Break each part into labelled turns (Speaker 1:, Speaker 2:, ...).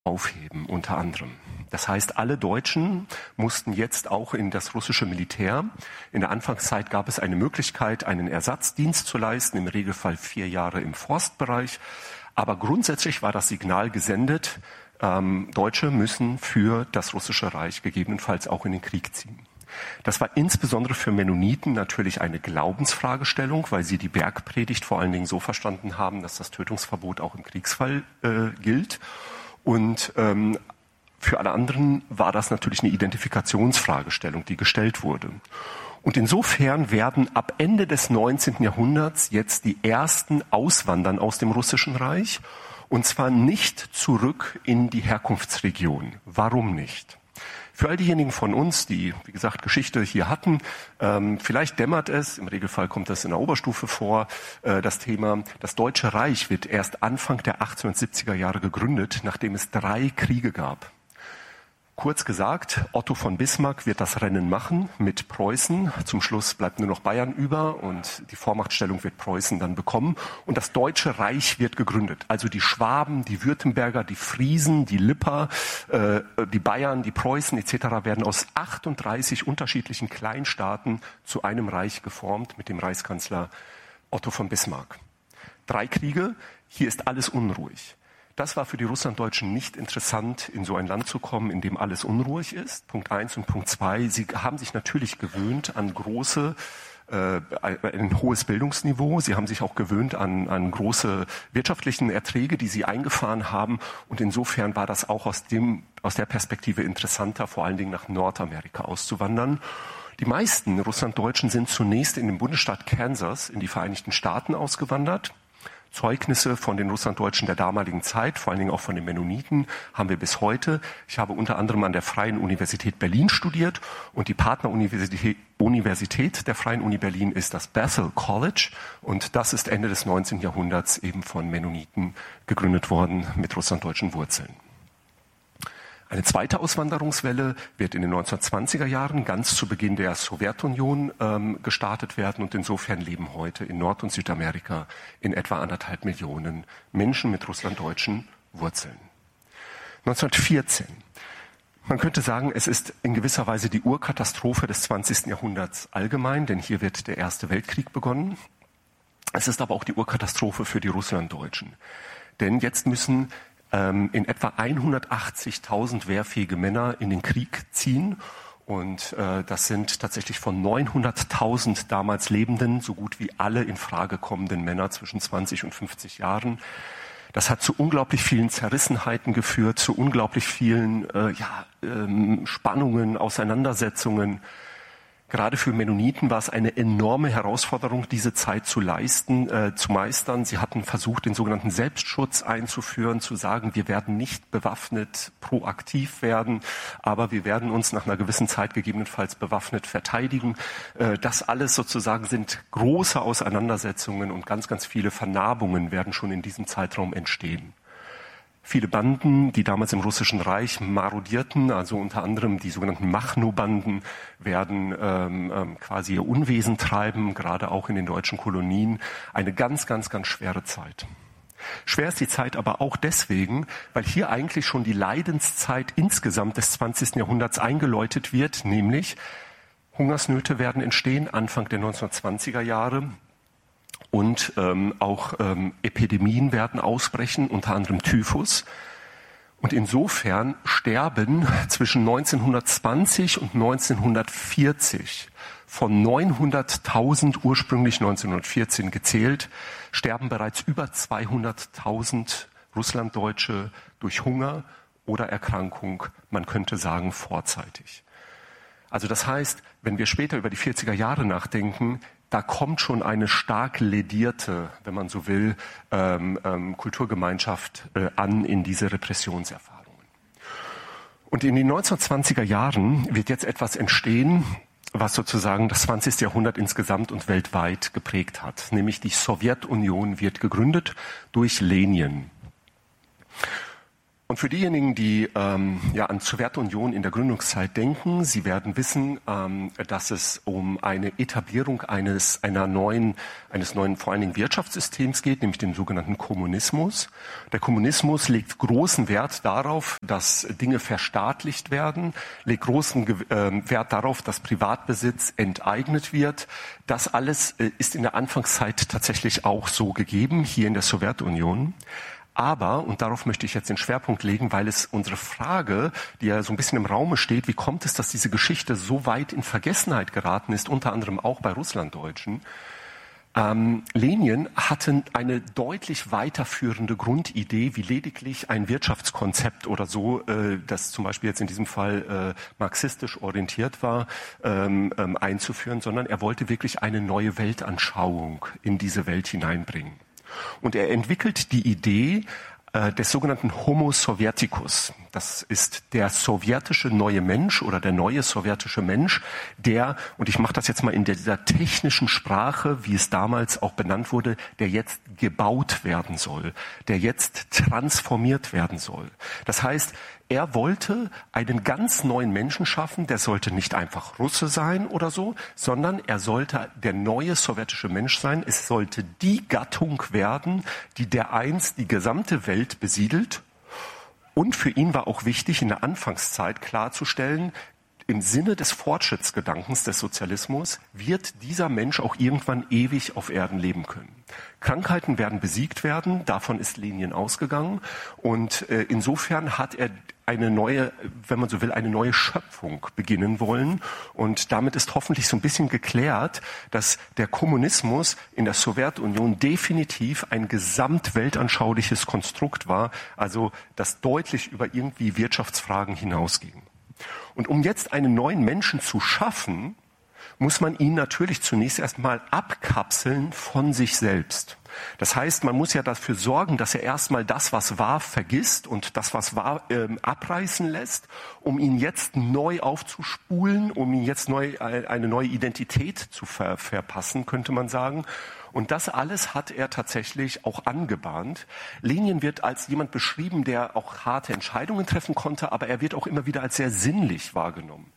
Speaker 1: aufheben, unter anderem. Das heißt, alle Deutschen mussten jetzt auch in das russische Militär. In der Anfangszeit gab es eine Möglichkeit, einen Ersatzdienst zu leisten, im Regelfall 4 Jahre im Forstbereich. Aber grundsätzlich war das Signal gesendet, Deutsche müssen für das russische Reich gegebenenfalls auch in den Krieg ziehen. Das war insbesondere für Mennoniten natürlich eine Glaubensfragestellung, weil sie die Bergpredigt vor allen Dingen so verstanden haben, dass das Tötungsverbot auch im Kriegsfall gilt. Und für alle anderen war das natürlich eine Identifikationsfragestellung, die gestellt wurde. Und insofern werden ab Ende des 19. Jahrhunderts jetzt die ersten auswandern aus dem Russischen Reich, und zwar nicht zurück in die Herkunftsregion. Warum nicht? Für all diejenigen von uns, die, wie gesagt, Geschichte hier hatten, vielleicht dämmert es, im Regelfall kommt das in der Oberstufe vor, das Thema, das Deutsche Reich wird erst Anfang der 1870er Jahre gegründet, nachdem es 3 Kriege gab. Kurz gesagt, Otto von Bismarck wird das Rennen machen mit Preußen. Zum Schluss bleibt nur noch Bayern über und die Vormachtstellung wird Preußen dann bekommen. Und das Deutsche Reich wird gegründet. Also die Schwaben, die Württemberger, die Friesen, die Lipper, die Bayern, die Preußen etc. werden aus 38 unterschiedlichen Kleinstaaten zu einem Reich geformt mit dem Reichskanzler Otto von Bismarck. 3 Kriege, hier ist alles unruhig. Das war für die Russlanddeutschen nicht interessant, in so ein Land zu kommen, in dem alles unruhig ist. Punkt 1 und Punkt 2. Sie haben sich natürlich gewöhnt an ein hohes Bildungsniveau. Sie haben sich auch gewöhnt an große wirtschaftlichen Erträge, die sie eingefahren haben. Und insofern war das auch aus der Perspektive interessanter, vor allen Dingen nach Nordamerika auszuwandern. Die meisten Russlanddeutschen sind zunächst in den Bundesstaat Kansas in die Vereinigten Staaten ausgewandert. Zeugnisse von den Russlanddeutschen der damaligen Zeit, vor allen Dingen auch von den Mennoniten, haben wir bis heute. Ich habe unter anderem an der Freien Universität Berlin studiert und die Partneruniversität der Freien Uni Berlin ist das Bethel College und das ist Ende des 19. Jahrhunderts eben von Mennoniten gegründet worden mit russlanddeutschen Wurzeln. Eine zweite Auswanderungswelle wird in den 1920er Jahren ganz zu Beginn der Sowjetunion gestartet werden und insofern leben heute in Nord- und Südamerika in etwa 1,5 Millionen Menschen mit russlanddeutschen Wurzeln. 1914. Man könnte sagen, es ist in gewisser Weise die Urkatastrophe des 20. Jahrhunderts allgemein, denn hier wird der Erste Weltkrieg begonnen. Es ist aber auch die Urkatastrophe für die Russlanddeutschen. Denn jetzt müssen in etwa 180.000 wehrfähige Männer in den Krieg ziehen. Und das sind tatsächlich von 900.000 damals Lebenden so gut wie alle in Frage kommenden Männer zwischen 20 und 50 Jahren. Das hat zu unglaublich vielen Zerrissenheiten geführt, zu unglaublich vielen Spannungen, Auseinandersetzungen. Gerade für Mennoniten war es eine enorme Herausforderung, diese Zeit zu meistern. Sie hatten versucht, den sogenannten Selbstschutz einzuführen, zu sagen, wir werden nicht bewaffnet proaktiv werden, aber wir werden uns nach einer gewissen Zeit gegebenenfalls bewaffnet verteidigen. Das alles sozusagen sind große Auseinandersetzungen und ganz, ganz viele Vernarbungen werden schon in diesem Zeitraum entstehen. Viele Banden, die damals im Russischen Reich marodierten, also unter anderem die sogenannten Machno-Banden, werden quasi ihr Unwesen treiben, gerade auch in den deutschen Kolonien. Eine ganz, ganz, ganz schwere Zeit. Schwer ist die Zeit aber auch deswegen, weil hier eigentlich schon die Leidenszeit insgesamt des 20. Jahrhunderts eingeläutet wird, nämlich Hungersnöte werden entstehen, Anfang der 1920er Jahre. Und auch Epidemien werden ausbrechen, unter anderem Typhus. Und insofern sterben zwischen 1920 und 1940 von 900.000 ursprünglich 1914 gezählt, sterben bereits über 200.000 Russlanddeutsche durch Hunger oder Erkrankung, man könnte sagen vorzeitig. Also das heißt, wenn wir später über die 40er Jahre nachdenken, da kommt schon eine stark ledierte, wenn man so will, Kulturgemeinschaft an in diese Repressionserfahrungen. Und in den 1920er Jahren wird jetzt etwas entstehen, was sozusagen das 20. Jahrhundert insgesamt und weltweit geprägt hat. Nämlich die Sowjetunion wird gegründet durch Lenin. Und für diejenigen, die an Sowjetunion in der Gründungszeit denken, sie werden wissen, dass es um eine Etablierung eines neuen, vor allen Dingen Wirtschaftssystems geht, nämlich dem sogenannten Kommunismus. Der Kommunismus legt großen Wert darauf, dass Dinge verstaatlicht werden, legt großen Wert darauf, dass Privatbesitz enteignet wird. Das alles ist in der Anfangszeit tatsächlich auch so gegeben, hier in der Sowjetunion. Aber, und darauf möchte ich jetzt den Schwerpunkt legen, weil es unsere Frage, die ja so ein bisschen im Raume steht, wie kommt es, dass diese Geschichte so weit in Vergessenheit geraten ist, unter anderem auch bei Russlanddeutschen. Lenin hatte eine deutlich weiterführende Grundidee, wie lediglich ein Wirtschaftskonzept oder so, das zum Beispiel jetzt in diesem Fall marxistisch orientiert war, einzuführen, sondern er wollte wirklich eine neue Weltanschauung in diese Welt hineinbringen. Und er entwickelt die Idee des sogenannten Homo Sovieticus. Das ist der sowjetische neue Mensch oder der neue sowjetische Mensch, der, und ich mache das jetzt mal in dieser technischen Sprache, wie es damals auch benannt wurde, der jetzt gebaut werden soll, der jetzt transformiert werden soll. Das heißt, er wollte einen ganz neuen Menschen schaffen, der sollte nicht einfach Russe sein oder so, sondern er sollte der neue sowjetische Mensch sein. Es sollte die Gattung werden, die dereinst die gesamte Welt besiedelt. Und für ihn war auch wichtig, in der Anfangszeit klarzustellen, im Sinne des Fortschrittsgedankens des Sozialismus wird dieser Mensch auch irgendwann ewig auf Erden leben können. Krankheiten werden besiegt werden, davon ist Lenin ausgegangen. Und insofern hat er eine neue, wenn man so will, eine neue Schöpfung beginnen wollen. Und damit ist hoffentlich so ein bisschen geklärt, dass der Kommunismus in der Sowjetunion definitiv ein gesamtweltanschauliches Konstrukt war, also das deutlich über irgendwie Wirtschaftsfragen hinausging. Und um jetzt einen neuen Menschen zu schaffen, muss man ihn natürlich zunächst erstmal abkapseln von sich selbst. Das heißt, man muss ja dafür sorgen, dass er erstmal das, was war, vergisst und das, was war, abreißen lässt, um ihn jetzt neu aufzuspulen, um ihn jetzt eine neue Identität zu verpassen, könnte man sagen. Und das alles hat er tatsächlich auch angebahnt. Lenin wird als jemand beschrieben, der auch harte Entscheidungen treffen konnte, aber er wird auch immer wieder als sehr sinnlich wahrgenommen.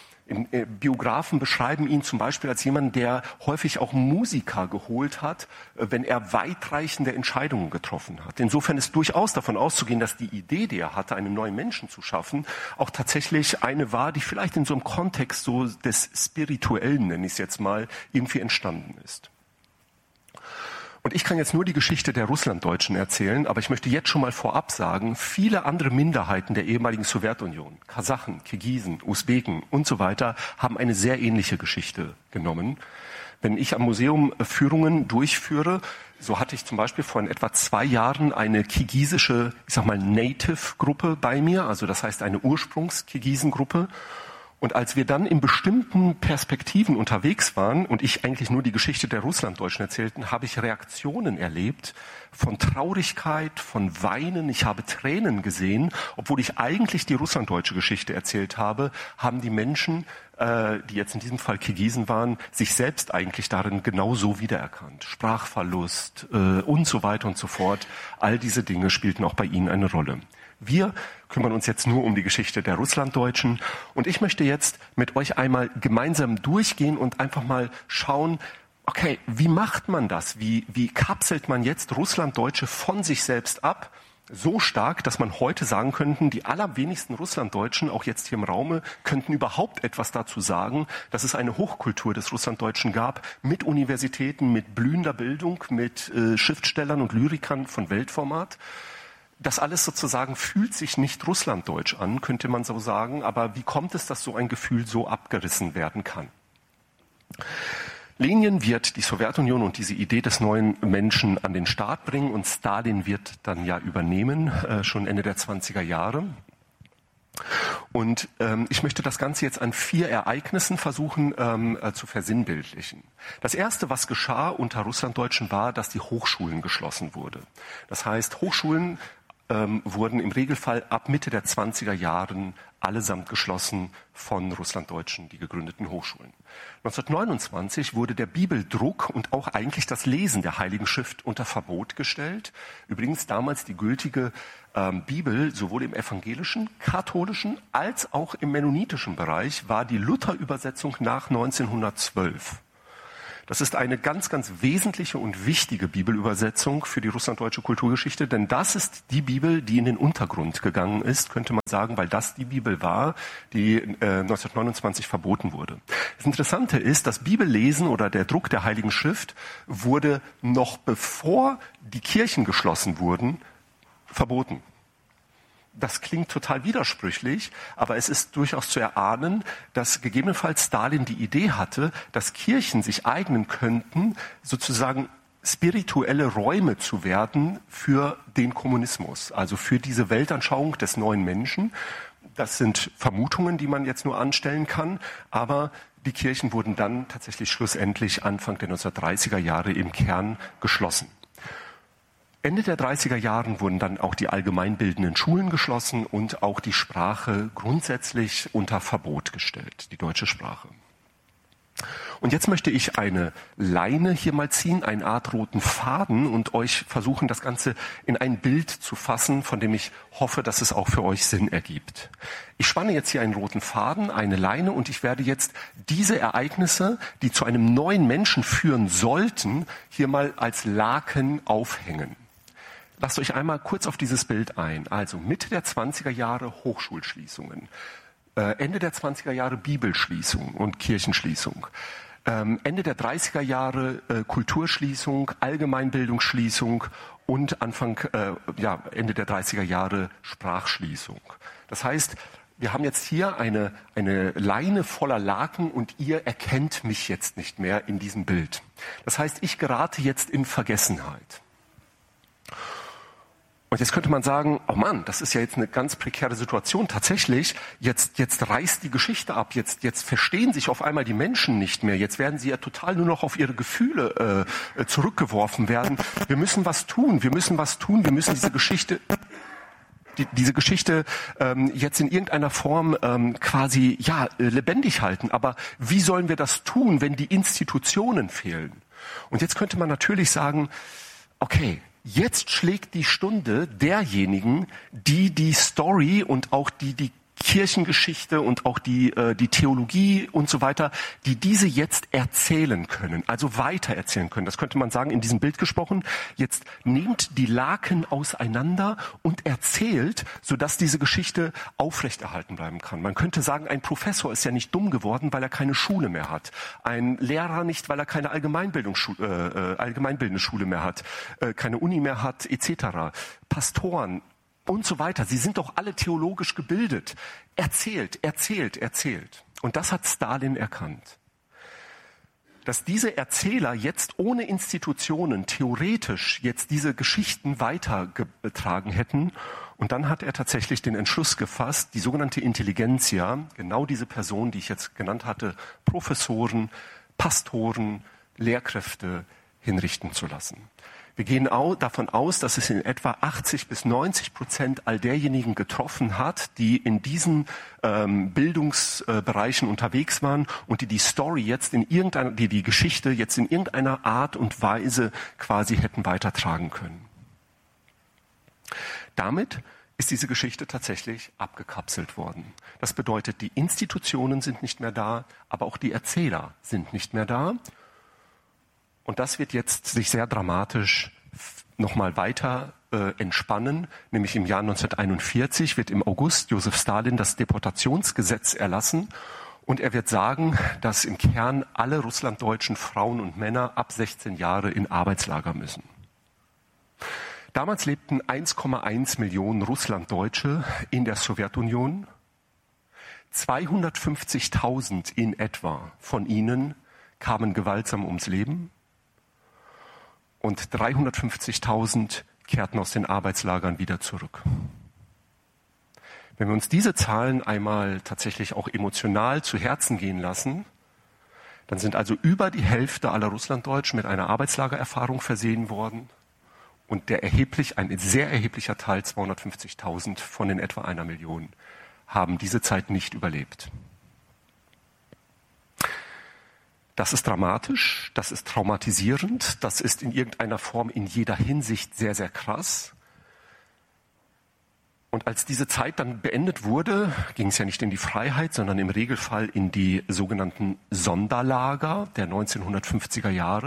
Speaker 1: Biografen beschreiben ihn zum Beispiel als jemand, der häufig auch Musiker geholt hat, wenn er weitreichende Entscheidungen getroffen hat. Insofern ist durchaus davon auszugehen, dass die Idee, die er hatte, einen neuen Menschen zu schaffen, auch tatsächlich eine war, die vielleicht in so einem Kontext so des Spirituellen, nenne ich es jetzt mal, irgendwie entstanden ist. Und ich kann jetzt nur die Geschichte der Russlanddeutschen erzählen, aber ich möchte jetzt schon mal vorab sagen, viele andere Minderheiten der ehemaligen Sowjetunion, Kasachen, Kirgisen, Usbeken und so weiter, haben eine sehr ähnliche Geschichte genommen. Wenn ich am Museum Führungen durchführe, so hatte ich zum Beispiel vor etwa 2 Jahren eine kirgisische, ich sag mal, Native-Gruppe bei mir, also das heißt eine Ursprungs-Kirgisengruppe. Und als wir dann in bestimmten Perspektiven unterwegs waren und ich eigentlich nur die Geschichte der Russlanddeutschen erzählten, habe ich Reaktionen erlebt von Traurigkeit, von Weinen. Ich habe Tränen gesehen. Obwohl ich eigentlich die russlanddeutsche Geschichte erzählt habe, haben die Menschen, die jetzt in diesem Fall Kirgisen waren, sich selbst eigentlich darin genauso wiedererkannt. Sprachverlust und so weiter und so fort. All diese Dinge spielten auch bei ihnen eine Rolle. Wir kümmern uns jetzt nur um die Geschichte der Russlanddeutschen und ich möchte jetzt mit euch einmal gemeinsam durchgehen und einfach mal schauen, okay, wie macht man das? Wie kapselt man jetzt Russlanddeutsche von sich selbst ab? So stark, dass man heute sagen könnte, die allerwenigsten Russlanddeutschen, auch jetzt hier im Raume, könnten überhaupt etwas dazu sagen, dass es eine Hochkultur des Russlanddeutschen gab, mit Universitäten, mit blühender Bildung, mit Schriftstellern und Lyrikern von Weltformat. Das alles sozusagen fühlt sich nicht russlanddeutsch an, könnte man so sagen. Aber wie kommt es, dass so ein Gefühl so abgerissen werden kann? Lenin wird die Sowjetunion und diese Idee des neuen Menschen an den Start bringen und Stalin wird dann ja übernehmen, schon Ende der 20er Jahre. Und ich möchte das Ganze jetzt an 4 Ereignissen versuchen zu versinnbildlichen. Das erste, was geschah unter Russlanddeutschen, war, dass die Hochschulen geschlossen wurden. Das heißt, Hochschulen wurden im Regelfall ab Mitte der 20er Jahren allesamt geschlossen von Russlanddeutschen, die gegründeten Hochschulen. 1929 wurde der Bibeldruck und auch eigentlich das Lesen der Heiligen Schrift unter Verbot gestellt. Übrigens damals die gültige Bibel, sowohl im evangelischen, katholischen als auch im mennonitischen Bereich, war die Luther-Übersetzung nach 1912. Das ist eine ganz, ganz wesentliche und wichtige Bibelübersetzung für die russlanddeutsche Kulturgeschichte, denn das ist die Bibel, die in den Untergrund gegangen ist, könnte man sagen, weil das die Bibel war, die 1929 verboten wurde. Das Interessante ist, das Bibellesen oder der Druck der Heiligen Schrift wurde noch bevor die Kirchen geschlossen wurden, verboten. Das klingt total widersprüchlich, aber es ist durchaus zu erahnen, dass gegebenenfalls Stalin die Idee hatte, dass Kirchen sich eignen könnten, sozusagen spirituelle Räume zu werden für den Kommunismus, also für diese Weltanschauung des neuen Menschen. Das sind Vermutungen, die man jetzt nur anstellen kann, aber die Kirchen wurden dann tatsächlich schlussendlich Anfang der 1930er Jahre im Kern geschlossen. Ende der 30er Jahren wurden dann auch die allgemeinbildenden Schulen geschlossen und auch die Sprache grundsätzlich unter Verbot gestellt, die deutsche Sprache. Und jetzt möchte ich eine Leine hier mal ziehen, eine Art roten Faden und euch versuchen, das Ganze in ein Bild zu fassen, von dem ich hoffe, dass es auch für euch Sinn ergibt. Ich spanne jetzt hier einen roten Faden, eine Leine und ich werde jetzt diese Ereignisse, die zu einem neuen Menschen führen sollten, hier mal als Laken aufhängen. Lasst euch einmal kurz auf dieses Bild ein. Also Mitte der 20er Jahre Hochschulschließungen, Ende der 20er Jahre Bibelschließung und Kirchenschließung, Ende der 30er Jahre Kulturschließung, Allgemeinbildungsschließung und Ende der 30er Jahre Sprachschließung. Das heißt, wir haben jetzt hier eine Leine voller Laken und ihr erkennt mich jetzt nicht mehr in diesem Bild. Das heißt, ich gerate jetzt in Vergessenheit. Und jetzt könnte man sagen, oh Mann, das ist ja jetzt eine ganz prekäre Situation. Tatsächlich, jetzt reißt die Geschichte ab, jetzt verstehen sich auf einmal die Menschen nicht mehr. Jetzt werden sie ja total nur noch auf ihre Gefühle zurückgeworfen werden. Wir müssen was tun, wir müssen diese Geschichte jetzt in irgendeiner Form quasi lebendig halten. Aber wie sollen wir das tun, wenn die Institutionen fehlen? Und jetzt könnte man natürlich sagen, okay, jetzt schlägt die Stunde derjenigen, die die Story und auch die Kirchengeschichte und auch die Theologie und so weiter, die diese jetzt erzählen können, also weiter erzählen können. Das könnte man sagen, in diesem Bild gesprochen, jetzt nehmt die Laken auseinander und erzählt, sodass diese Geschichte aufrechterhalten bleiben kann. Man könnte sagen, ein Professor ist ja nicht dumm geworden, weil er keine Schule mehr hat. Ein Lehrer nicht, weil er keine allgemeinbildende Schule mehr hat, keine Uni mehr hat, etc. Pastoren und so weiter. Sie sind doch alle theologisch gebildet. Erzählt. Und das hat Stalin erkannt. Dass diese Erzähler jetzt ohne Institutionen theoretisch jetzt diese Geschichten weitergetragen hätten. Und dann hat er tatsächlich den Entschluss gefasst, die sogenannte Intelligentsia, genau diese Person, die ich jetzt genannt hatte, Professoren, Pastoren, Lehrkräfte hinrichten zu lassen. Wir gehen davon aus, dass es in etwa 80-90% all derjenigen getroffen hat, die in diesen Bildungsbereichen unterwegs waren und die Story jetzt die Geschichte jetzt in irgendeiner Art und Weise quasi hätten weitertragen können. Damit ist diese Geschichte tatsächlich abgekapselt worden. Das bedeutet, die Institutionen sind nicht mehr da, aber auch die Erzähler sind nicht mehr da. Und das wird jetzt sich sehr dramatisch nochmal weiter entspannen. Nämlich im Jahr 1941 wird im August Josef Stalin das Deportationsgesetz erlassen. Und er wird sagen, dass im Kern alle russlanddeutschen Frauen und Männer ab 16 Jahre in Arbeitslager müssen. Damals lebten 1,1 Millionen Russlanddeutsche in der Sowjetunion. 250.000 in etwa von ihnen kamen gewaltsam ums Leben. Und 350.000 kehrten aus den Arbeitslagern wieder zurück. Wenn wir uns diese Zahlen einmal tatsächlich auch emotional zu Herzen gehen lassen, dann sind also über die Hälfte aller Russlanddeutschen mit einer Arbeitslagererfahrung versehen worden Und ein sehr erheblicher Teil, 250.000 von den etwa 1 Million, haben diese Zeit nicht überlebt. Das ist dramatisch, das ist traumatisierend, das ist in irgendeiner Form in jeder Hinsicht sehr, sehr krass. Und als diese Zeit dann beendet wurde, ging es ja nicht in die Freiheit, sondern im Regelfall in die sogenannten Sonderlager der 1950er Jahre.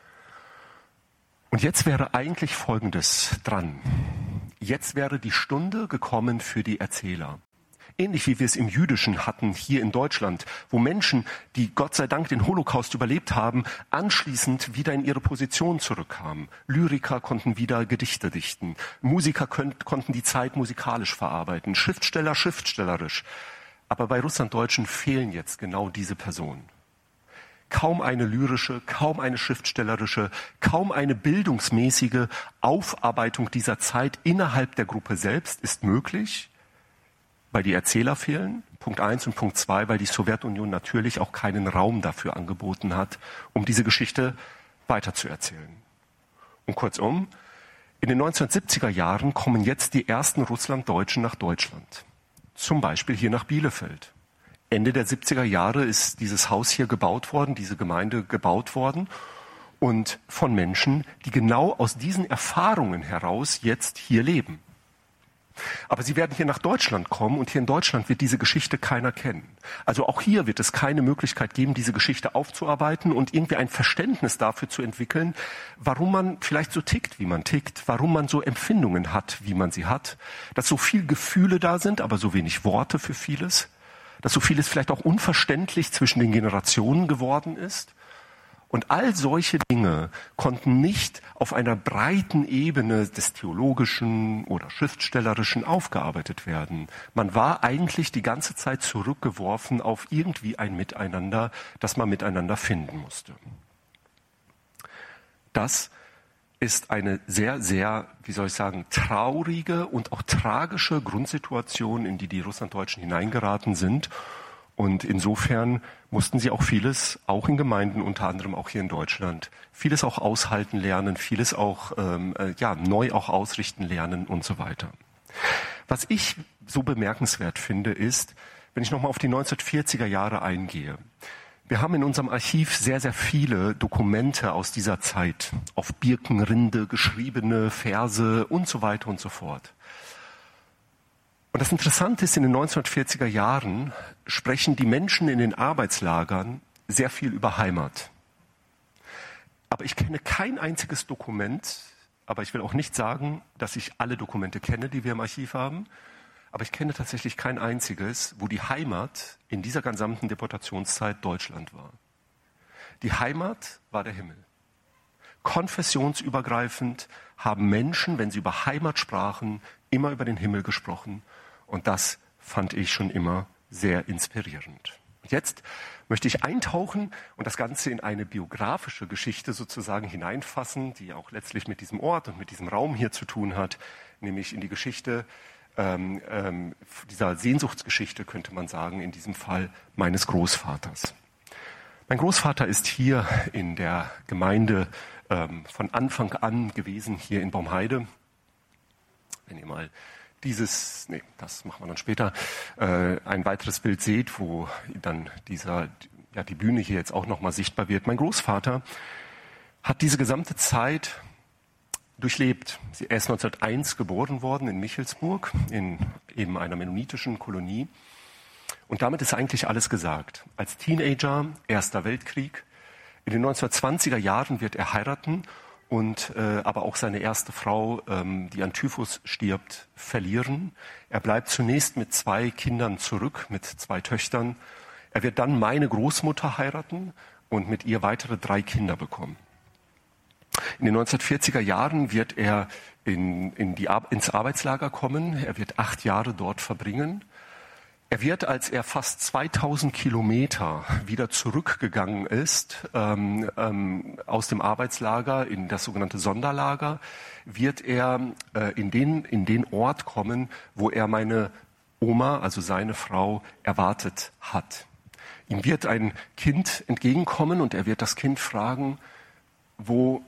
Speaker 1: Und jetzt wäre eigentlich Folgendes dran. Jetzt wäre die Stunde gekommen für die Erzähler. Ähnlich wie wir es im Jüdischen hatten, hier in Deutschland, wo Menschen, die Gott sei Dank den Holocaust überlebt haben, anschließend wieder in ihre Position zurückkamen. Lyriker konnten wieder Gedichte dichten. Musiker konnten die Zeit musikalisch verarbeiten. Schriftsteller schriftstellerisch. Aber bei Russlanddeutschen fehlen jetzt genau diese Personen. Kaum eine lyrische, kaum eine schriftstellerische, kaum eine bildungsmäßige Aufarbeitung dieser Zeit innerhalb der Gruppe selbst ist möglich, weil die Erzähler fehlen, Punkt 1 und Punkt 2, weil die Sowjetunion natürlich auch keinen Raum dafür angeboten hat, um diese Geschichte weiterzuerzählen. Und kurzum, in den 1970er Jahren kommen jetzt die ersten Russlanddeutschen nach Deutschland. Zum Beispiel hier nach Bielefeld. Ende der 70er Jahre ist dieses Haus hier gebaut worden, diese Gemeinde gebaut worden und von Menschen, die genau aus diesen Erfahrungen heraus jetzt hier leben. Aber sie werden hier nach Deutschland kommen und hier in Deutschland wird diese Geschichte keiner kennen. Also auch hier wird es keine Möglichkeit geben, diese Geschichte aufzuarbeiten und irgendwie ein Verständnis dafür zu entwickeln, warum man vielleicht so tickt, wie man tickt, warum man so Empfindungen hat, wie man sie hat, dass so viel Gefühle da sind, aber so wenig Worte für vieles, dass so vieles vielleicht auch unverständlich zwischen den Generationen geworden ist. Und all solche Dinge konnten nicht auf einer breiten Ebene des Theologischen oder Schriftstellerischen aufgearbeitet werden. Man war eigentlich die ganze Zeit zurückgeworfen auf irgendwie ein Miteinander, das man miteinander finden musste. Das ist eine sehr, sehr, traurige und auch tragische Grundsituation, in die die Russlanddeutschen hineingeraten sind. Und insofern mussten sie auch vieles, auch in Gemeinden, unter anderem auch hier in Deutschland, vieles auch aushalten lernen, vieles auch neu auch ausrichten lernen und so weiter. Was ich so bemerkenswert finde, ist, wenn ich nochmal auf die 1940er Jahre eingehe. Wir haben in unserem Archiv sehr, sehr viele Dokumente aus dieser Zeit, auf Birkenrinde geschriebene Verse und so weiter und so fort. Und das Interessante ist, in den 1940er Jahren sprechen die Menschen in den Arbeitslagern sehr viel über Heimat. Aber ich kenne kein einziges Dokument, aber ich will auch nicht sagen, dass ich alle Dokumente kenne, die wir im Archiv haben, aber ich kenne tatsächlich kein einziges, wo die Heimat in dieser gesamten Deportationszeit Deutschland war. Die Heimat war der Himmel. Konfessionsübergreifend haben Menschen, wenn sie über Heimat sprachen, immer über den Himmel gesprochen. Und das fand ich schon immer sehr inspirierend. Und jetzt möchte ich eintauchen und das Ganze in eine biografische Geschichte sozusagen hineinfassen, die auch letztlich mit diesem Ort und mit diesem Raum hier zu tun hat, nämlich in die Geschichte dieser Sehnsuchtsgeschichte, könnte man sagen, in diesem Fall meines Großvaters. Mein Großvater ist hier in der Gemeinde von Anfang an gewesen, hier in Baumheide. Wenn ihr mal das machen wir dann später, ein weiteres Bild seht, wo dann die Bühne hier jetzt auch nochmal sichtbar wird. Mein Großvater hat diese gesamte Zeit durchlebt. Er ist 1901 geboren worden in Michelsburg, in eben einer mennonitischen Kolonie. Und damit ist eigentlich alles gesagt. Als Teenager, Erster Weltkrieg. In den 1920er Jahren wird er heiraten und aber auch seine erste Frau, die an Typhus stirbt, verlieren. Er bleibt zunächst mit 2 Kindern zurück, mit 2 Töchtern. Er wird dann meine Großmutter heiraten und mit ihr weitere 3 Kinder bekommen. In den 1940er Jahren wird er ins Arbeitslager kommen. Er wird 8 Jahre dort verbringen. Er wird, als er fast 2000 Kilometer wieder zurückgegangen ist aus dem Arbeitslager in das sogenannte Sonderlager, wird er in den Ort kommen, wo er meine Oma, also seine Frau, erwartet hat. Ihm wird ein Kind entgegenkommen und er wird das Kind fragen, wo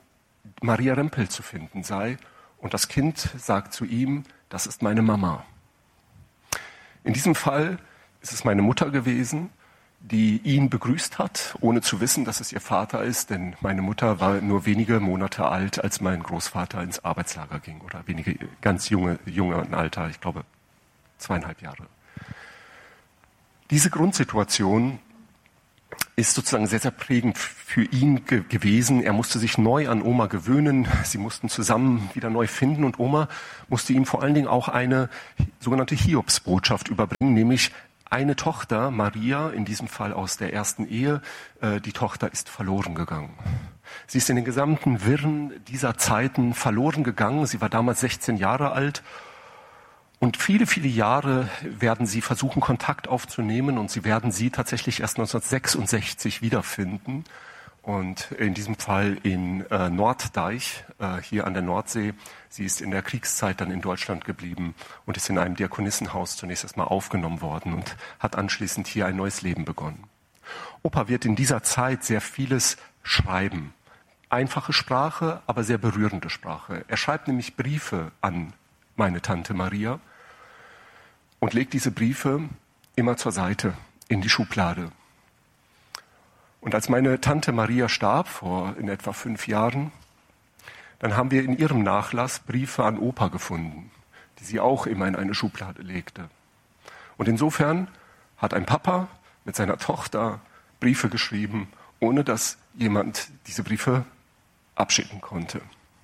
Speaker 1: Maria Rempel zu finden sei. Und das Kind sagt zu ihm, das ist meine Mama. In diesem Fall ist es meine Mutter gewesen, die ihn begrüßt hat, ohne zu wissen, dass es ihr Vater ist, denn meine Mutter war nur wenige Monate alt, als mein Großvater ins Arbeitslager ging, oder ganz junge Alter, ich glaube 2,5 Jahre. Diese Grundsituation ist sozusagen sehr, sehr prägend für ihn gewesen. Er musste sich neu an Oma gewöhnen. Sie mussten zusammen wieder neu finden und Oma musste ihm vor allen Dingen auch eine sogenannte Hiobsbotschaft überbringen, nämlich eine Tochter, Maria, in diesem Fall aus der ersten Ehe, die Tochter ist verloren gegangen. Sie ist in den gesamten Wirren dieser Zeiten verloren gegangen. Sie war damals 16 Jahre alt. Und viele, viele Jahre werden sie versuchen, Kontakt aufzunehmen und sie werden sie tatsächlich erst 1966 wiederfinden. Und in diesem Fall in Norddeich, hier an der Nordsee. Sie ist in der Kriegszeit dann in Deutschland geblieben und ist in einem Diakonissenhaus zunächst erstmal aufgenommen worden und hat anschließend hier ein neues Leben begonnen. Opa wird in dieser Zeit sehr vieles schreiben. Einfache Sprache, aber sehr berührende Sprache. Er schreibt nämlich Briefe an meine Tante Maria und legt diese Briefe immer zur Seite in die Schublade. Und als meine Tante Maria starb, vor in etwa 5 Jahren, dann haben wir in ihrem Nachlass Briefe an Opa gefunden, die sie auch immer in eine Schublade legte. Und insofern hat ein Papa mit seiner Tochter Briefe geschrieben, ohne dass jemand diese Briefe abschicken konnte.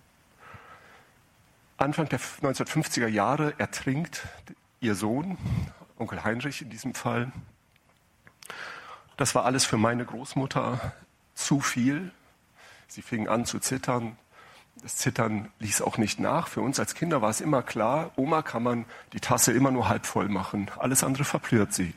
Speaker 1: Anfang der 1950er Jahre ertrinkt ihr Sohn, Onkel Heinrich in diesem Fall. Das war alles für meine Großmutter zu viel. Sie fing an zu zittern. Das Zittern ließ auch nicht nach. Für uns als Kinder war es immer klar, Oma kann man die Tasse immer nur halb voll machen. Alles andere verplürt sie.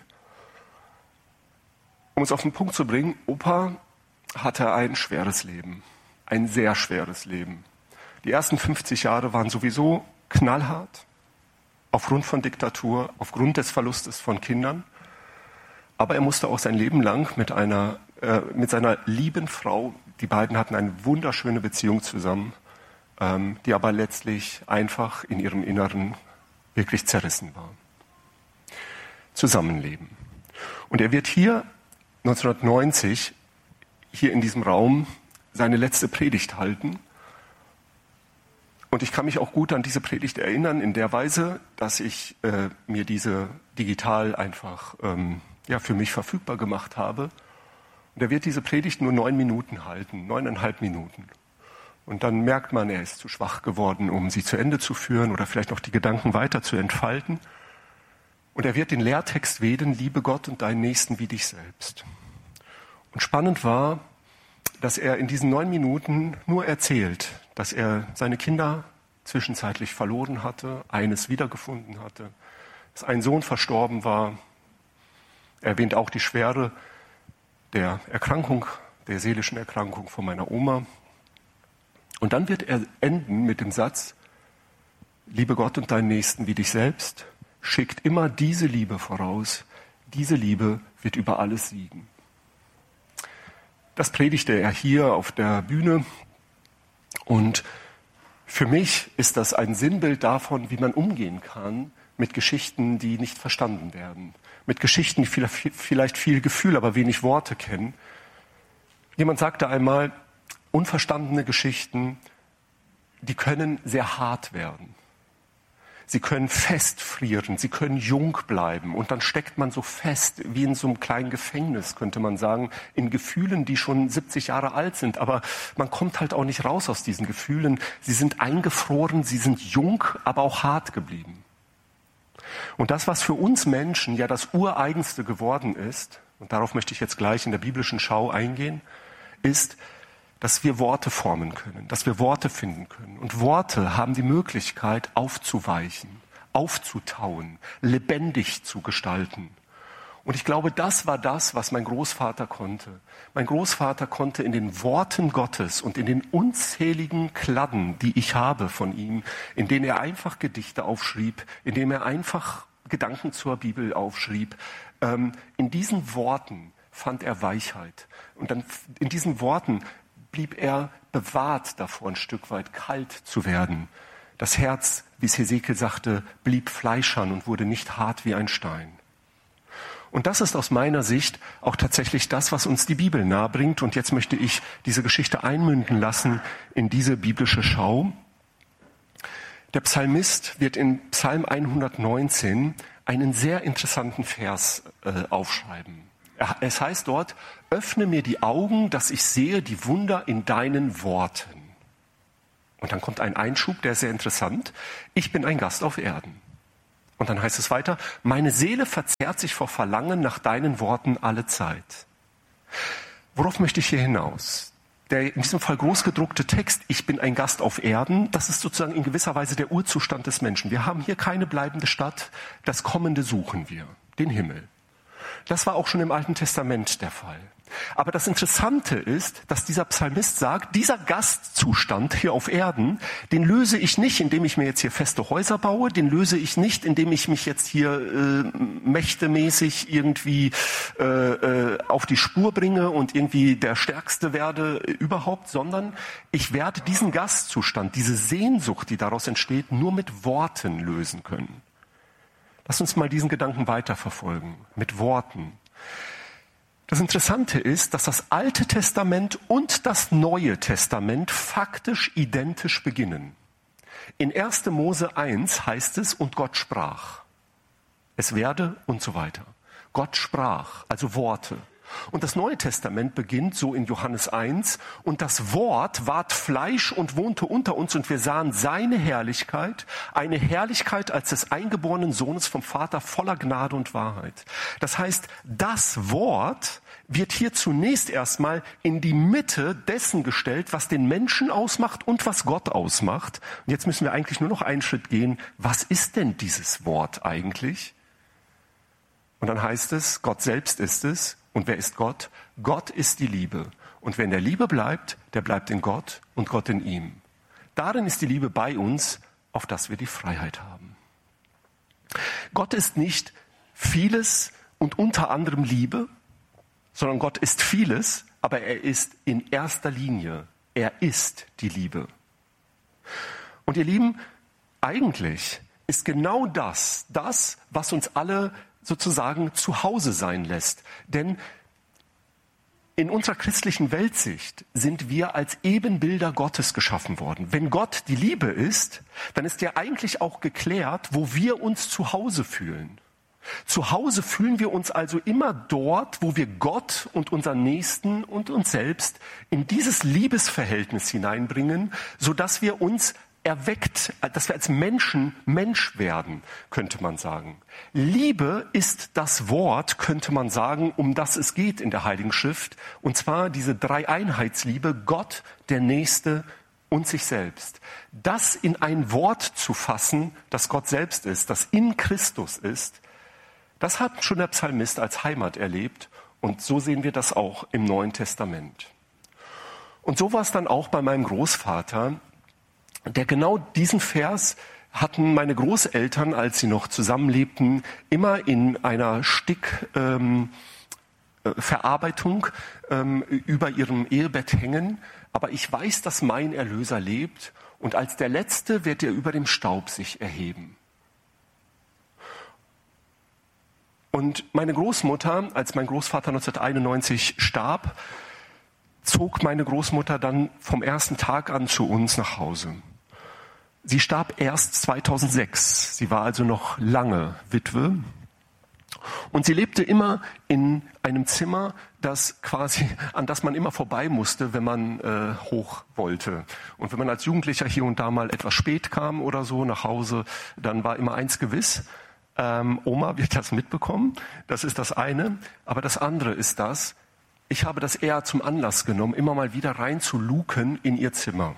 Speaker 1: Um es auf den Punkt zu bringen, Opa hatte ein schweres Leben. Ein sehr schweres Leben. Die ersten 50 Jahre waren sowieso knallhart. Aufgrund von Diktatur, aufgrund des Verlustes von Kindern. Aber er musste auch sein Leben lang mit seiner lieben Frau, die beiden hatten eine wunderschöne Beziehung zusammen, die aber letztlich einfach in ihrem Inneren wirklich zerrissen war. Zusammenleben. Und er wird hier 1990, hier in diesem Raum, seine letzte Predigt halten. Und ich kann mich auch gut an diese Predigt erinnern, in der Weise, dass ich mir diese digital einfach für mich verfügbar gemacht habe. Und er wird diese Predigt nur 9 Minuten halten, 9,5 Minuten. Und dann merkt man, er ist zu schwach geworden, um sie zu Ende zu führen oder vielleicht noch die Gedanken weiter zu entfalten. Und er wird den Lehrtext wählen, liebe Gott und deinen Nächsten wie dich selbst. Und spannend war, dass er in diesen 9 Minuten nur erzählt, dass er seine Kinder zwischenzeitlich verloren hatte, eines wiedergefunden hatte, dass ein Sohn verstorben war. Er erwähnt auch die Schwere der Erkrankung, der seelischen Erkrankung von meiner Oma. Und dann wird er enden mit dem Satz, liebe Gott und deinen Nächsten wie dich selbst, schickt immer diese Liebe voraus. Diese Liebe wird über alles siegen. Das predigte er hier auf der Bühne. Und für mich ist das ein Sinnbild davon, wie man umgehen kann mit Geschichten, die nicht verstanden werden. Mit Geschichten, die vielleicht viel Gefühl, aber wenig Worte kennen. Jemand sagte einmal, unverstandene Geschichten, die können sehr hart werden. Sie können festfrieren, sie können jung bleiben und dann steckt man so fest wie in so einem kleinen Gefängnis, könnte man sagen, in Gefühlen, die schon 70 Jahre alt sind. Aber man kommt halt auch nicht raus aus diesen Gefühlen. Sie sind eingefroren, sie sind jung, aber auch hart geblieben. Und das, was für uns Menschen ja das Ureigenste geworden ist, und darauf möchte ich jetzt gleich in der biblischen Schau eingehen, ist, dass wir Worte formen können, dass wir Worte finden können. Und Worte haben die Möglichkeit aufzuweichen, aufzutauen, lebendig zu gestalten. Und ich glaube, das war das, was mein Großvater konnte. Mein Großvater konnte in den Worten Gottes und in den unzähligen Kladden, die ich habe von ihm, in denen er einfach Gedichte aufschrieb, in denen er einfach Gedanken zur Bibel aufschrieb, in diesen Worten fand er Weichheit. Und dann in diesen Worten blieb er bewahrt davor, ein Stück weit kalt zu werden. Das Herz, wie es Hesekiel sagte, blieb fleischern und wurde nicht hart wie ein Stein. Und das ist aus meiner Sicht auch tatsächlich das, was uns die Bibel nahebringt. Und jetzt möchte ich diese Geschichte einmünden lassen in diese biblische Schau. Der Psalmist wird in Psalm 119 einen sehr interessanten Vers aufschreiben. Es heißt dort, öffne mir die Augen, dass ich sehe die Wunder in deinen Worten. Und dann kommt ein Einschub, der ist sehr interessant. Ich bin ein Gast auf Erden. Und dann heißt es weiter, meine Seele verzehrt sich vor Verlangen nach deinen Worten alle Zeit. Worauf möchte ich hier hinaus? Der in diesem Fall großgedruckte Text, ich bin ein Gast auf Erden, das ist sozusagen in gewisser Weise der Urzustand des Menschen. Wir haben hier keine bleibende Stadt, das Kommende suchen wir, den Himmel. Das war auch schon im Alten Testament der Fall. Aber das Interessante ist, dass dieser Psalmist sagt, dieser Gastzustand hier auf Erden, den löse ich nicht, indem ich mir jetzt hier feste Häuser baue, den löse ich nicht, indem ich mich jetzt hier mächtemäßig irgendwie auf die Spur bringe und irgendwie der Stärkste werde überhaupt, sondern ich werde diesen Gastzustand, diese Sehnsucht, die daraus entsteht, nur mit Worten lösen können. Lass uns mal diesen Gedanken weiterverfolgen, mit Worten. Das Interessante ist, dass das Alte Testament und das Neue Testament faktisch identisch beginnen. In 1. Mose 1 heißt es, und Gott sprach. Es werde und so weiter. Gott sprach, also Worte. Und das Neue Testament beginnt so in Johannes 1, und das Wort ward Fleisch und wohnte unter uns, und wir sahen seine Herrlichkeit, eine Herrlichkeit als des eingeborenen Sohnes vom Vater, voller Gnade und Wahrheit. Das heißt, das Wort wird hier zunächst erstmal in die Mitte dessen gestellt, was den Menschen ausmacht und was Gott ausmacht. Und jetzt müssen wir eigentlich nur noch einen Schritt gehen. Was ist denn dieses Wort eigentlich? Und dann heißt es, Gott selbst ist es. Und wer ist Gott? Gott ist die Liebe. Und wer in der Liebe bleibt, der bleibt in Gott und Gott in ihm. Darin ist die Liebe bei uns, auf dass wir die Freiheit haben. Gott ist nicht vieles und unter anderem Liebe, sondern Gott ist vieles, aber er ist in erster Linie, er ist die Liebe. Und ihr Lieben, eigentlich ist genau das, was uns alle sozusagen zu Hause sein lässt. Denn in unserer christlichen Weltsicht sind wir als Ebenbilder Gottes geschaffen worden. Wenn Gott die Liebe ist, dann ist ja eigentlich auch geklärt, wo wir uns zu Hause fühlen. Zu Hause fühlen wir uns also immer dort, wo wir Gott und unseren Nächsten und uns selbst in dieses Liebesverhältnis hineinbringen, sodass wir uns erweckt, dass wir als Menschen Mensch werden, könnte man sagen. Liebe ist das Wort, könnte man sagen, um das es geht in der Heiligen Schrift. Und zwar diese Dreieinheitsliebe, Gott, der Nächste und sich selbst. Das in ein Wort zu fassen, das Gott selbst ist, das in Christus ist, das hat schon der Psalmist als Heimat erlebt. Und so sehen wir das auch im Neuen Testament. Und so war es dann auch bei meinem Großvater, der genau diesen Vers hatten meine Großeltern, als sie noch zusammenlebten, immer in einer Stickverarbeitung über ihrem Ehebett hängen. Aber ich weiß, dass mein Erlöser lebt, und als der Letzte wird er über dem Staub sich erheben. Und meine Großmutter, als mein Großvater 1991 starb, zog meine Großmutter dann vom ersten Tag an zu uns nach Hause. Sie starb erst 2006. Sie war also noch lange Witwe. Und sie lebte immer in einem Zimmer, an das man immer vorbei musste, wenn man hoch wollte. Und wenn man als Jugendlicher hier und da mal etwas spät kam oder so nach Hause, dann war immer eins gewiss: Oma wird das mitbekommen. Das ist das eine. Aber das andere ist das: Ich habe das eher zum Anlass genommen, immer mal wieder rein zu luken in ihr Zimmer.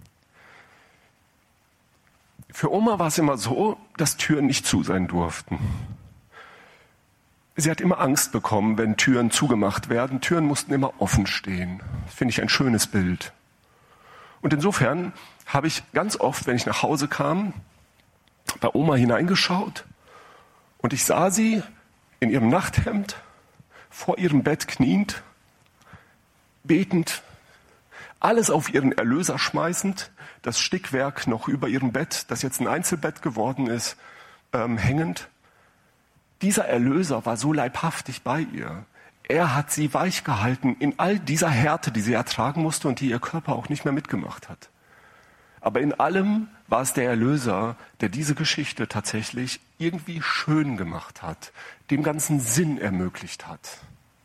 Speaker 1: Für Oma war es immer so, dass Türen nicht zu sein durften. Sie hat immer Angst bekommen, wenn Türen zugemacht werden. Türen mussten immer offen stehen. Das finde ich ein schönes Bild. Und insofern habe ich ganz oft, wenn ich nach Hause kam, bei Oma hineingeschaut und ich sah sie in ihrem Nachthemd vor ihrem Bett kniend, betend, alles auf ihren Erlöser schmeißend, das Stickwerk noch über ihrem Bett, das jetzt ein Einzelbett geworden ist, hängend. Dieser Erlöser war so leibhaftig bei ihr. Er hat sie weich gehalten in all dieser Härte, die sie ertragen musste und die ihr Körper auch nicht mehr mitgemacht hat. Aber in allem war es der Erlöser, der diese Geschichte tatsächlich irgendwie schön gemacht hat, dem ganzen Sinn ermöglicht hat.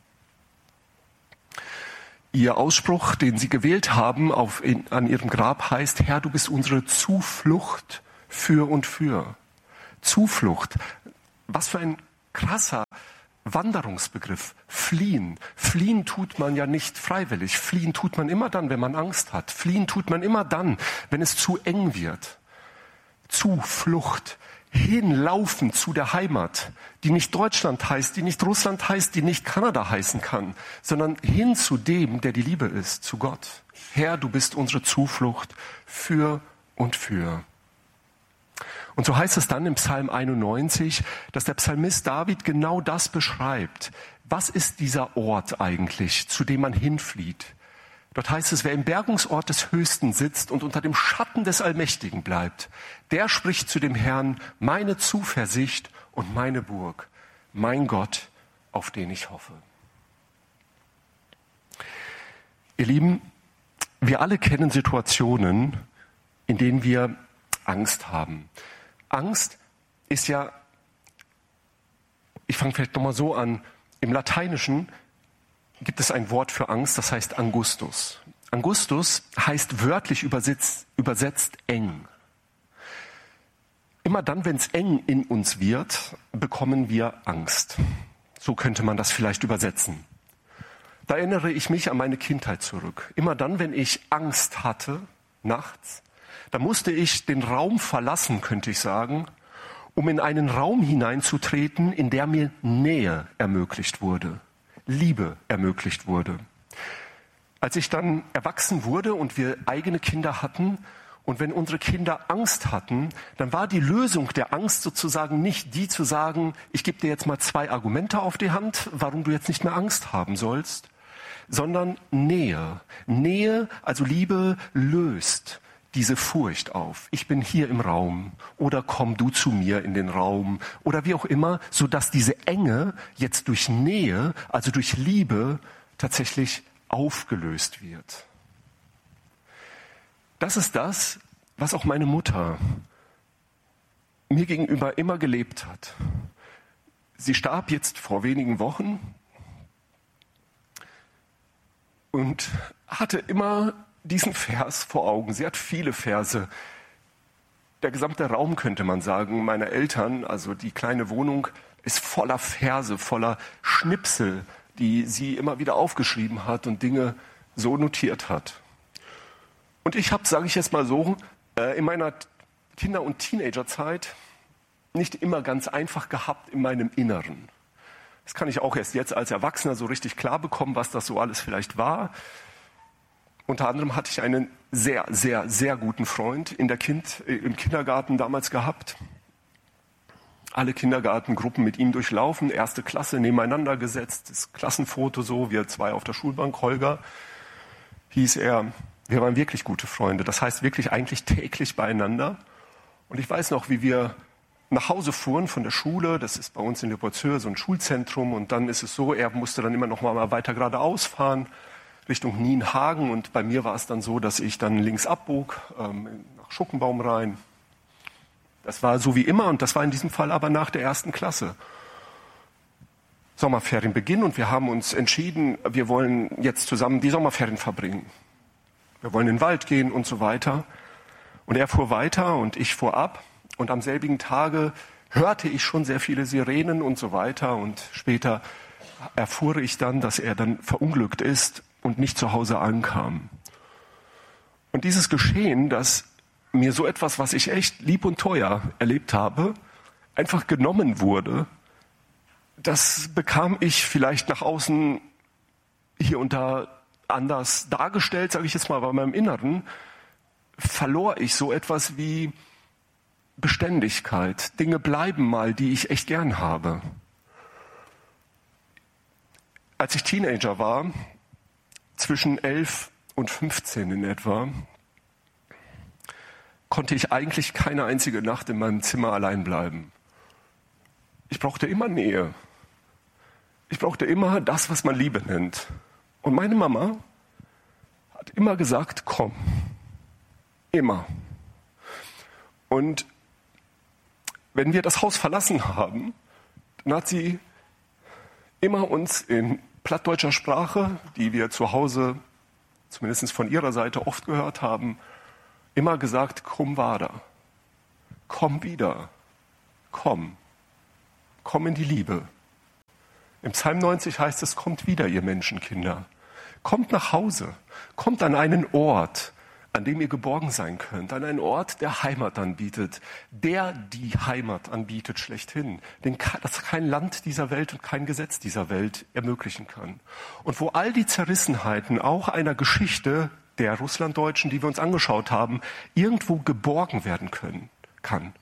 Speaker 1: Ihr Ausspruch, den sie gewählt haben an ihrem Grab, heißt: Herr, du bist unsere Zuflucht für und für. Zuflucht. Was für ein krasser Wanderungsbegriff. Fliehen. Fliehen tut man ja nicht freiwillig. Fliehen tut man immer dann, wenn man Angst hat. Fliehen tut man immer dann, wenn es zu eng wird. Zuflucht. Hinlaufen zu der Heimat, die nicht Deutschland heißt, die nicht Russland heißt, die nicht Kanada heißen kann, sondern hin zu dem, der die Liebe ist, zu Gott. Herr, du bist unsere Zuflucht für und für. Und so heißt es dann im Psalm 91, dass der Psalmist David genau das beschreibt. Was ist dieser Ort eigentlich, zu dem man hinflieht? Dort heißt es, wer im Bergungsort des Höchsten sitzt und unter dem Schatten des Allmächtigen bleibt, der spricht zu dem Herrn: meine Zuversicht und meine Burg, mein Gott, auf den ich hoffe. Ihr Lieben, wir alle kennen Situationen, in denen wir Angst haben. Angst ist ja, ich fange vielleicht nochmal so an, im Lateinischen gibt es ein Wort für Angst, das heißt Angustus. Angustus heißt wörtlich übersetzt eng. Immer dann, wenn es eng in uns wird, bekommen wir Angst. So könnte man das vielleicht übersetzen. Da erinnere ich mich an meine Kindheit zurück. Immer dann, wenn ich Angst hatte, nachts, da musste ich den Raum verlassen, könnte ich sagen, um in einen Raum hineinzutreten, in der mir Nähe ermöglicht wurde, Liebe ermöglicht wurde. Als ich dann erwachsen wurde und wir eigene Kinder hatten und wenn unsere Kinder Angst hatten, dann war die Lösung der Angst sozusagen nicht die zu sagen: ich gebe dir jetzt mal 2 Argumente auf die Hand, warum du jetzt nicht mehr Angst haben sollst, sondern Nähe. Nähe, also Liebe, löst diese Furcht auf. Ich bin hier im Raum oder komm du zu mir in den Raum oder wie auch immer, sodass diese Enge jetzt durch Nähe, also durch Liebe, tatsächlich aufgelöst wird. Das ist das, was auch meine Mutter mir gegenüber immer gelebt hat. Sie starb jetzt vor wenigen Wochen und hatte immer diesen Vers vor Augen. Sie hat viele Verse. Der gesamte Raum, könnte man sagen, meiner Eltern, also die kleine Wohnung, ist voller Verse, voller Schnipsel, die sie immer wieder aufgeschrieben hat und Dinge so notiert hat. Und ich habe, sage ich jetzt mal so, in meiner Kinder- und Teenagerzeit nicht immer ganz einfach gehabt in meinem Inneren. Das kann ich auch erst jetzt als Erwachsener so richtig klar bekommen, was das so alles vielleicht war. Unter anderem hatte ich einen sehr, sehr, sehr guten Freund im Kindergarten damals gehabt. Alle Kindergartengruppen mit ihm durchlaufen, 1. Klasse nebeneinander gesetzt, das Klassenfoto so, wir 2 auf der Schulbank, Holger hieß er. Wir waren wirklich gute Freunde, das heißt wirklich eigentlich täglich beieinander. Und ich weiß noch, wie wir nach Hause fuhren von der Schule, das ist bei uns in Leopoldshöhe so ein Schulzentrum, und dann ist es so, er musste dann immer noch mal weiter geradeaus fahren, Richtung Nienhagen, und bei mir war es dann so, dass ich dann links abbog, nach Schuckenbaum rein. Das war so wie immer und das war in diesem Fall aber nach der 1. Klasse. Sommerferien beginnen und wir haben uns entschieden, wir wollen jetzt zusammen die Sommerferien verbringen. Wir wollen in den Wald gehen und so weiter. Und er fuhr weiter und ich fuhr ab und am selbigen Tage hörte ich schon sehr viele Sirenen und so weiter und später erfuhr ich dann, dass er dann verunglückt ist und nicht zu Hause ankam. Und dieses Geschehen, dass mir so etwas, was ich echt lieb und teuer erlebt habe, einfach genommen wurde, das bekam ich vielleicht nach außen hier und da anders dargestellt, sage ich jetzt mal, aber in meinem Inneren verlor ich so etwas wie Beständigkeit. Dinge bleiben mal, die ich echt gern habe. Als ich Teenager war, zwischen 11 und 15 in etwa, konnte ich eigentlich keine einzige Nacht in meinem Zimmer allein bleiben. Ich brauchte immer Nähe. Ich brauchte immer das, was man Liebe nennt. Und meine Mama hat immer gesagt, komm. Immer. Und wenn wir das Haus verlassen haben, dann hat sie immer uns in plattdeutscher Sprache, die wir zu Hause, zumindest von ihrer Seite, oft gehört haben, immer gesagt, komm weiter, komm wieder, komm in die Liebe. Im Psalm 90 heißt es, kommt wieder, ihr Menschenkinder. Kommt nach Hause, kommt an einen Ort, an dem ihr geborgen sein könnt, an einen Ort, der Heimat anbietet, der die Heimat anbietet schlechthin, das kein Land dieser Welt und kein Gesetz dieser Welt ermöglichen kann. Und wo all die Zerrissenheiten auch einer Geschichte der Russlanddeutschen, die wir uns angeschaut haben, irgendwo geborgen werden kann.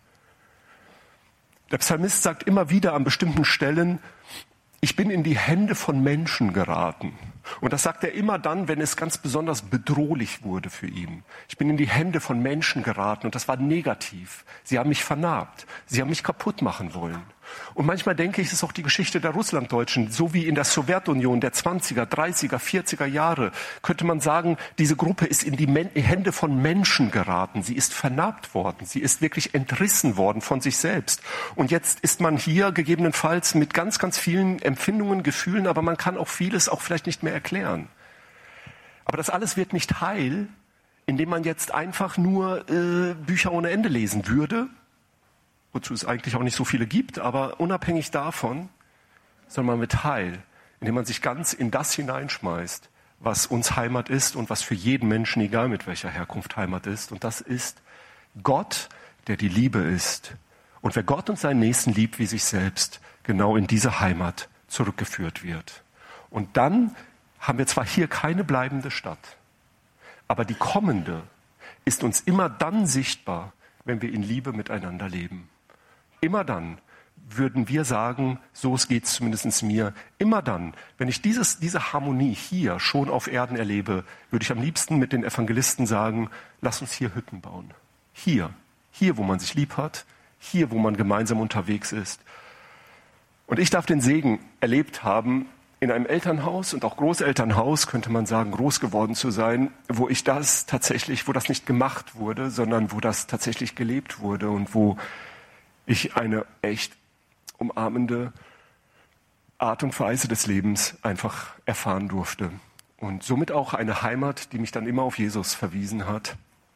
Speaker 1: Der Psalmist sagt immer wieder an bestimmten Stellen, ich bin in die Hände von Menschen geraten. Und das sagt er immer dann, wenn es ganz besonders bedrohlich wurde für ihn. Ich bin in die Hände von Menschen geraten und das war negativ. Sie haben mich vernarbt. Sie haben mich kaputt machen wollen. Und manchmal denke ich, es ist auch die Geschichte der Russlanddeutschen, so wie in der Sowjetunion der 20er, 30er, 40er Jahre, könnte man sagen, diese Gruppe ist in die Hände von Menschen geraten. Sie ist vernarbt worden. Sie ist wirklich entrissen worden von sich selbst. Und jetzt ist man hier gegebenenfalls mit ganz, ganz vielen Empfindungen, Gefühlen, aber man kann auch vieles auch vielleicht nicht mehr erklären. Aber das alles wird nicht heil, indem man jetzt einfach nur Bücher ohne Ende lesen würde, wozu es eigentlich auch nicht so viele gibt, aber unabhängig davon soll man mit heil, indem man sich ganz in das hineinschmeißt, was uns Heimat ist und was für jeden Menschen, egal mit welcher Herkunft, Heimat ist. Und das ist Gott, der die Liebe ist. Und wer Gott und seinen Nächsten liebt wie sich selbst, genau in diese Heimat zurückgeführt wird. Und dann haben wir zwar hier keine bleibende Stadt, aber die kommende ist uns immer dann sichtbar, wenn wir in Liebe miteinander leben. Immer dann würden wir sagen, so geht es zumindest mir, immer dann, wenn ich diese Harmonie hier schon auf Erden erlebe, würde ich am liebsten mit den Evangelisten sagen, lass uns hier Hütten bauen. Hier, wo man sich lieb hat, hier, wo man gemeinsam unterwegs ist. Und ich darf den Segen erlebt haben, in einem Elternhaus und auch Großelternhaus, könnte man sagen, groß geworden zu sein, wo das nicht gemacht wurde, sondern wo das tatsächlich gelebt wurde und wo ich eine echt umarmende Art und Weise des Lebens einfach erfahren durfte. Und somit auch eine Heimat, die mich dann immer auf Jesus verwiesen hat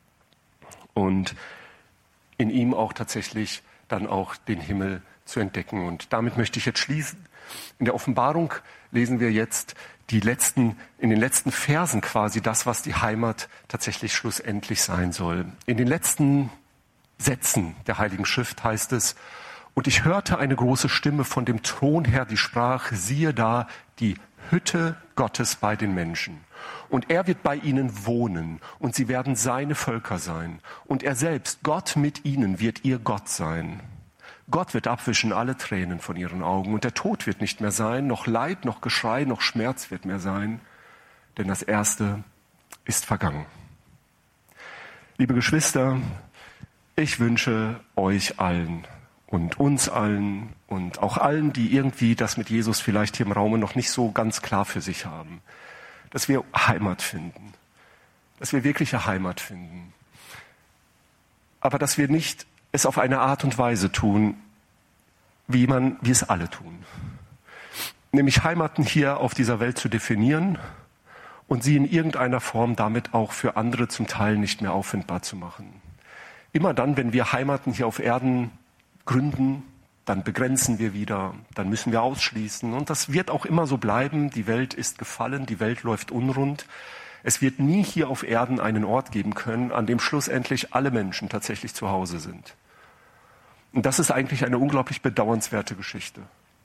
Speaker 1: und in ihm auch tatsächlich dann auch den Himmel zu entdecken. Und damit möchte ich jetzt schließen. In der Offenbarung lesen wir jetzt in den letzten Versen quasi das, was die Heimat tatsächlich schlussendlich sein soll. In den letzten Sätzen der Heiligen Schrift heißt es, und ich hörte eine große Stimme von dem Thron her, die sprach, siehe da, die Hütte Gottes bei den Menschen. Und er wird bei ihnen wohnen und sie werden seine Völker sein. Und er selbst, Gott mit ihnen, wird ihr Gott sein. Gott wird abwischen alle Tränen von ihren Augen und der Tod wird nicht mehr sein, noch Leid, noch Geschrei, noch Schmerz wird mehr sein, denn das Erste ist vergangen. Liebe Geschwister, ich wünsche euch allen und uns allen und auch allen, die irgendwie das mit Jesus vielleicht hier im Raum noch nicht so ganz klar für sich haben, dass wir Heimat finden, dass wir wirkliche Heimat finden, aber dass wir nicht es auf eine Art und Weise tun, wie es alle tun. Nämlich Heimaten hier auf dieser Welt zu definieren und sie in irgendeiner Form damit auch für andere zum Teil nicht mehr auffindbar zu machen. Immer dann, wenn wir Heimaten hier auf Erden gründen, dann begrenzen wir wieder, dann müssen wir ausschließen. Und das wird auch immer so bleiben. Die Welt ist gefallen, die Welt läuft unrund. Es wird nie hier auf Erden einen Ort geben können, an dem schlussendlich alle Menschen tatsächlich zu Hause sind. Und das ist eigentlich eine unglaublich bedauernswerte Geschichte.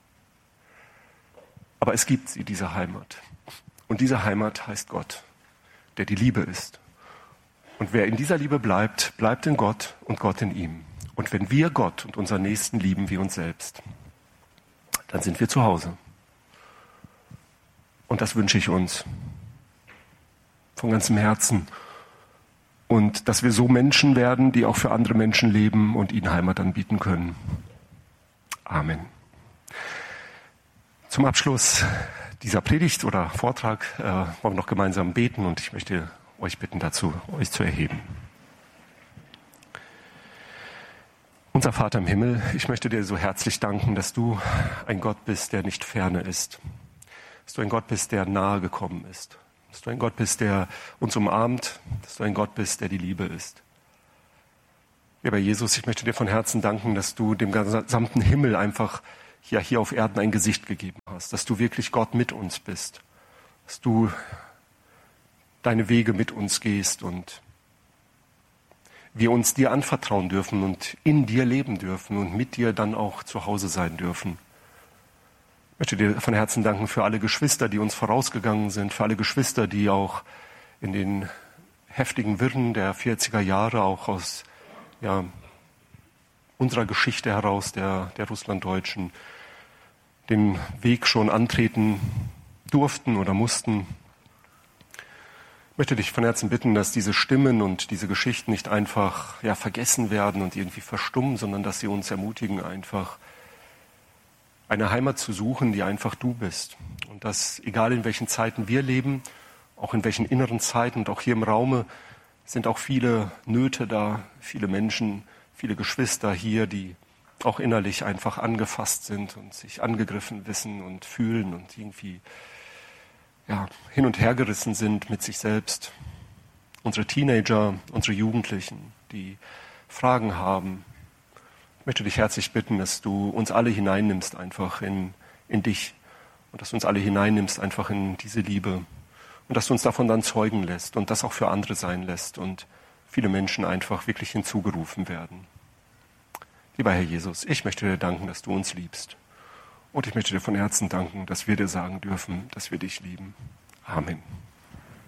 Speaker 1: Aber es gibt sie, diese Heimat. Und diese Heimat heißt Gott, der die Liebe ist. Und wer in dieser Liebe bleibt, bleibt in Gott und Gott in ihm. Und wenn wir Gott und unseren Nächsten lieben wie uns selbst, dann sind wir zu Hause. Und das wünsche ich uns von ganzem Herzen. Und dass wir so Menschen werden, die auch für andere Menschen leben und ihnen Heimat anbieten können. Amen. Zum Abschluss dieser Predigt oder Vortrag wollen wir noch gemeinsam beten und ich möchte euch bitten dazu, euch zu erheben. Unser Vater im Himmel, ich möchte dir so herzlich danken, dass du ein Gott bist, der nicht ferne ist. Dass du ein Gott bist, der nahe gekommen ist. Dass du ein Gott bist, der uns umarmt, dass du ein Gott bist, der die Liebe ist. Lieber Jesus, ich möchte dir von Herzen danken, dass du dem gesamten Himmel einfach hier auf Erden ein Gesicht gegeben hast, dass du wirklich Gott mit uns bist, dass du deine Wege mit uns gehst und wir uns dir anvertrauen dürfen und in dir leben dürfen und mit dir dann auch zu Hause sein dürfen. Ich möchte dir von Herzen danken für alle Geschwister, die uns vorausgegangen sind, für alle Geschwister, die auch in den heftigen Wirren der 40er Jahre auch aus unserer Geschichte heraus, der Russlanddeutschen, den Weg schon antreten durften oder mussten. Ich möchte dich von Herzen bitten, dass diese Stimmen und diese Geschichten nicht einfach vergessen werden und irgendwie verstummen, sondern dass sie uns ermutigen, einfach eine Heimat zu suchen, die einfach du bist. Und dass, egal in welchen Zeiten wir leben, auch in welchen inneren Zeiten und auch hier im Raume, sind auch viele Nöte da, viele Menschen, viele Geschwister hier, die auch innerlich einfach angefasst sind und sich angegriffen wissen und fühlen und irgendwie hin und her gerissen sind mit sich selbst. Unsere Teenager, unsere Jugendlichen, die Fragen haben. Ich möchte dich herzlich bitten, dass du uns alle hineinnimmst einfach in dich und dass du uns alle hineinnimmst einfach in diese Liebe und dass du uns davon dann zeugen lässt und das auch für andere sein lässt und viele Menschen einfach wirklich hinzugerufen werden. Lieber Herr Jesus, ich möchte dir danken, dass du uns liebst und ich möchte dir von Herzen danken, dass wir dir sagen dürfen, dass wir dich lieben. Amen.